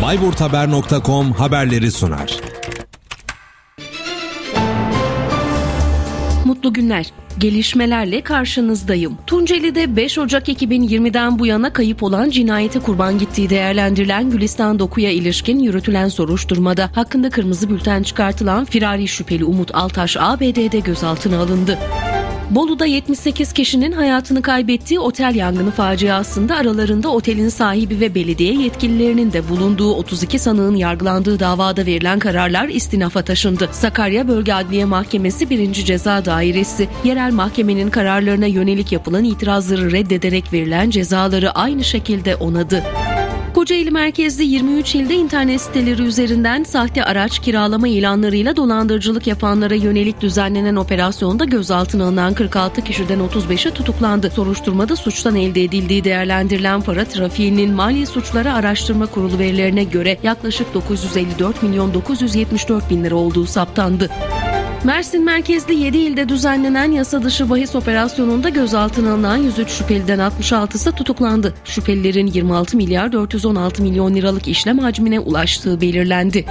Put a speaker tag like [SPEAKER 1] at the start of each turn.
[SPEAKER 1] bayburthaber.com haberleri sunar.
[SPEAKER 2] Mutlu günler. Gelişmelerle karşınızdayım. Tunceli'de 5 Ocak 2020'den bu yana kayıp olan cinayete kurban gittiği değerlendirilen Gülistan Doku'ya ilişkin yürütülen soruşturmada hakkında kırmızı bülten çıkartılan firari şüpheli Umut Altaş ABD'de gözaltına alındı. Bolu'da 78 kişinin hayatını kaybettiği otel yangını faciasında aralarında otelin sahibi ve belediye yetkililerinin de bulunduğu 32 sanığın yargılandığı davada verilen kararlar istinafa taşındı. Sakarya Bölge Adliye Mahkemesi 1. Ceza Dairesi, yerel mahkemenin kararlarına yönelik yapılan itirazları reddederek verilen cezaları aynı şekilde onadı. Kocaeli merkezli 23 ilde internet siteleri üzerinden sahte araç kiralama ilanlarıyla dolandırıcılık yapanlara yönelik düzenlenen operasyonda gözaltına alınan 46 kişiden 35'i tutuklandı. Soruşturmada suçtan elde edildiği değerlendirilen para trafiğinin Mali Suçları Araştırma Kurulu verilerine göre yaklaşık 954 milyon 974 bin lira olduğu saptandı. Mersin merkezli 7 ilde düzenlenen yasa dışı bahis operasyonunda gözaltına alınan 103 şüpheliden 66'sı tutuklandı. Şüphelilerin 26 milyar 416 milyon liralık işlem hacmine ulaştığı belirlendi.